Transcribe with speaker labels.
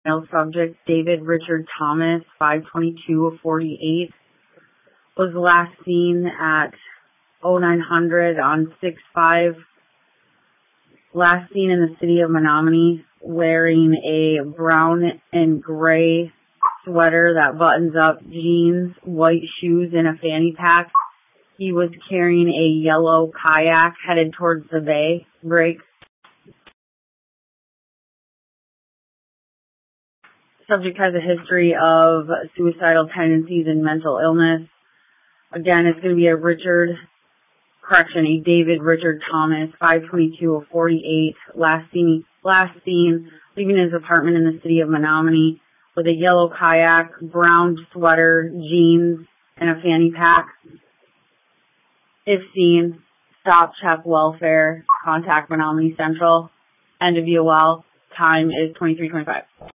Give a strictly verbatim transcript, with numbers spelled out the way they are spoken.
Speaker 1: Male subject David Richard Thomas, five twenty-two forty-eight, was last seen at oh nine hundred on six five. Last seen in the city of Menominee, wearing a brown and gray sweater that buttons up, jeans, white shoes, and a fanny pack. He was carrying a yellow kayak headed towards the bay break. Subject has a history of suicidal tendencies and mental illness. Again, it's going to be a Richard, correction, a David Richard Thomas, five twenty-two forty-eight, last seen, last seen leaving his apartment in the city of Menominee with a yellow kayak, brown sweater, jeans, and a fanny pack. If seen, stop, check welfare, contact Menominee Central. End of U L. Time is twenty-three twenty-five.